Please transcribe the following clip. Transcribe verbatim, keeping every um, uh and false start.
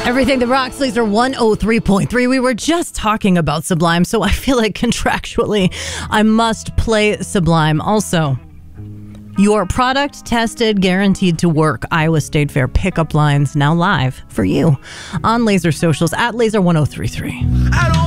Everything that rocks, Laser one oh three point three. We were just talking about Sublime, so I feel like contractually I must play Sublime. Also, your product tested, guaranteed to work. Iowa State Fair pickup lines now live for you on Laser socials at Laser one oh three three.